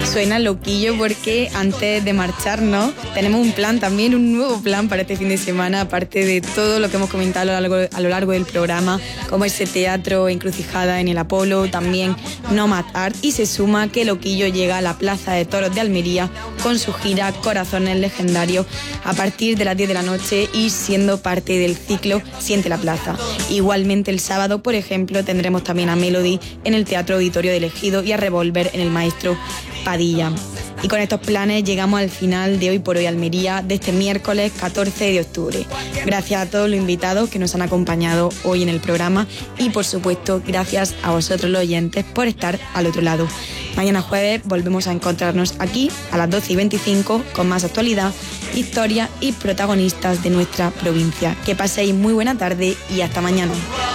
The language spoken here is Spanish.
Suena loquillo porque antes de marcharnos tenemos un plan también, un nuevo plan para este fin de semana, aparte de todo lo que hemos comentado a lo largo del programa, como ese teatro Encrucijada en el Apolo, también Nomad Art, y se suma que Loquillo llega a la Plaza de Toros de Almería con su gira Corazones Legendarios a partir de las 10 de la noche y siendo parte del ciclo Siente la Plaza. Igualmente el sábado, por ejemplo, tendremos también a Melody en el Teatro Auditorio de Ejido y a Revolver en el Maestro Padilla. Y con estos planes llegamos al final de Hoy por Hoy Almería de este miércoles 14 de octubre. Gracias a todos los invitados que nos han acompañado hoy en el programa y por supuesto gracias a vosotros los oyentes por estar al otro lado. Mañana jueves volvemos a encontrarnos aquí a las 12:25 con más actualidad, historia y protagonistas de nuestra provincia. Que paséis muy buena tarde y hasta mañana.